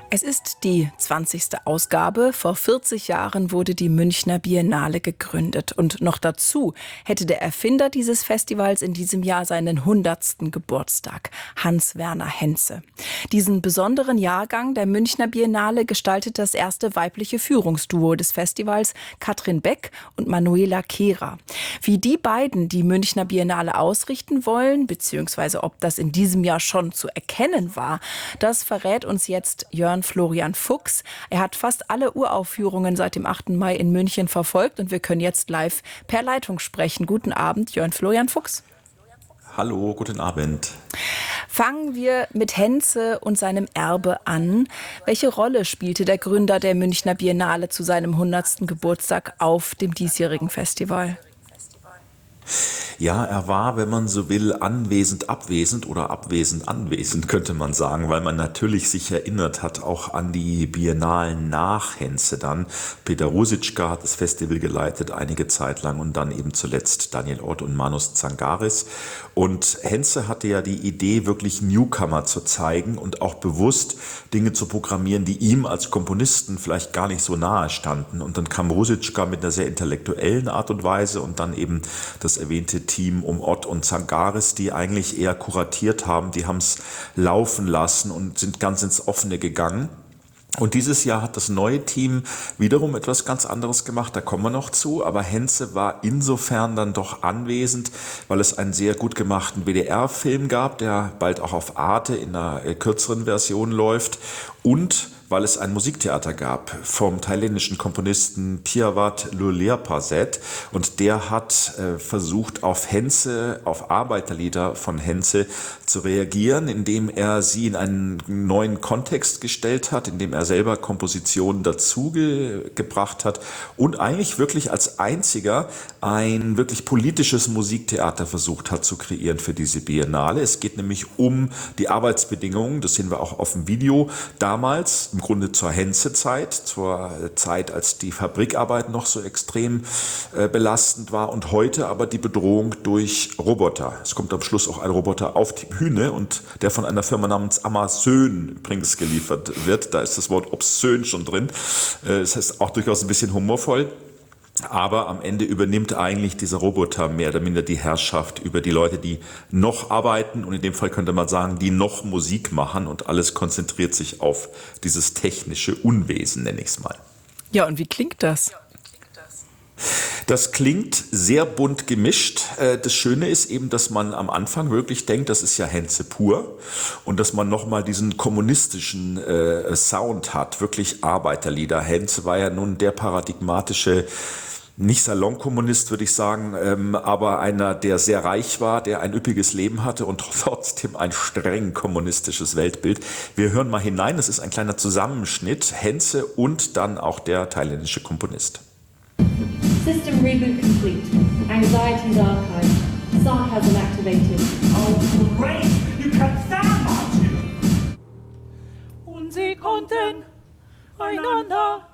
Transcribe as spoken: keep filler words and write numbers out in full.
Es ist die zwanzigste Ausgabe. Vor vierzig Jahren wurde die Münchner Biennale gegründet. Und noch dazu hätte der Erfinder dieses Festivals in diesem Jahr seinen hundertsten Geburtstag, Hans-Werner Henze. Diesen besonderen Jahrgang der Münchner Biennale gestaltet das erste weibliche Führungsduo des Festivals, Katrin Beck und Manuela Kehrer. Wie die beiden die Münchner Biennale ausrichten wollen, beziehungsweise ob das in diesem Jahr schon zu erkennen war, das verrät uns jetzt Jörn Florian Fuchs. Er hat fast alle Uraufführungen seit dem achten Mai in München verfolgt und wir können jetzt live per Leitung sprechen. Guten Abend, Jörn Florian Fuchs. Hallo, guten Abend. Fangen wir mit Henze und seinem Erbe an. Welche Rolle spielte der Gründer der Münchner Biennale zu seinem hundertsten Geburtstag auf dem diesjährigen Festival? Ja, er war, wenn man so will, anwesend, abwesend oder abwesend, anwesend, könnte man sagen, weil man natürlich sich erinnert hat auch an die Biennalen nach Henze dann. Peter Ruzicka hat das Festival geleitet einige Zeit lang und dann eben zuletzt Daniel Ott und Manus Tsangaris. Und Henze hatte ja die Idee, wirklich Newcomer zu zeigen und auch bewusst Dinge zu programmieren, die ihm als Komponisten vielleicht gar nicht so nahe standen. Und dann kam Ruzicka mit einer sehr intellektuellen Art und Weise und dann eben das erwähnte Team um Ott und Tsangaris, die eigentlich eher kuratiert haben, die haben es laufen lassen und sind ganz ins Offene gegangen. Und dieses Jahr hat das neue Team wiederum etwas ganz anderes gemacht, da kommen wir noch zu, aber Henze war insofern dann doch anwesend, weil es einen sehr gut gemachten W D R-Film gab, der bald auch auf Arte in einer kürzeren Version läuft, und weil es ein Musiktheater gab vom thailändischen Komponisten Piawat Luleerpaset, und der hat äh, versucht, auf Henze, auf Arbeiterlieder von Henze zu reagieren, indem er sie in einen neuen Kontext gestellt hat, indem er selber Kompositionen dazu ge gebracht hat und eigentlich wirklich als einziger ein wirklich politisches Musiktheater versucht hat zu kreieren für diese Biennale. Es geht nämlich um die Arbeitsbedingungen, das sehen wir auch auf dem Video, damals im Grunde zur Henze-Zeit, zur Zeit, als die Fabrikarbeit noch so extrem äh, belastend war, und heute aber die Bedrohung durch Roboter. Es kommt am Schluss auch ein Roboter auf die Bühne und der von einer Firma namens Amazon übrigens geliefert wird. Da ist das Wort obszön schon drin. Äh, das heißt auch durchaus ein bisschen humorvoll. Aber am Ende übernimmt eigentlich dieser Roboter mehr oder minder die Herrschaft über die Leute, die noch arbeiten, und in dem Fall könnte man sagen, die noch Musik machen, und alles konzentriert sich auf dieses technische Unwesen, nenne ich es mal. Ja, und wie klingt das? Das klingt sehr bunt gemischt. Das Schöne ist eben, dass man am Anfang wirklich denkt, das ist ja Henze pur, und dass man nochmal diesen kommunistischen äh, Sound hat, wirklich Arbeiterlieder. Henze war ja nun der paradigmatische, nicht Salonkommunist, würde ich sagen, ähm, aber einer, der sehr reich war, der ein üppiges Leben hatte und trotzdem ein streng kommunistisches Weltbild. Wir hören mal hinein, das ist ein kleiner Zusammenschnitt, Henze und dann auch der thailändische Komponist. System reboot complete. Anxieties archived. Sarcasm activated. Oh, great! You can stand, aren't you? Und sie konnten einander